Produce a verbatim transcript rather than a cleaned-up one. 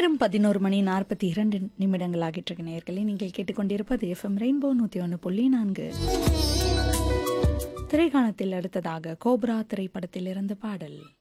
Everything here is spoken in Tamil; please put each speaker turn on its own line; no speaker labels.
நேரம் பதினொரு மணி நாற்பத்தி இரண்டு நிமிடங்கள் ஆகிட்டு நேயர்களே, நீங்கள் கேட்டுக்கொண்டிருப்பது எஃப்எம் ரெயின்போ நூற்றி ஒன்று புள்ளி நான்கு. திரைக்காணத்தில் அடுத்ததாக கோப்ரா திரைப்படத்தில் இருந்து பாடல்.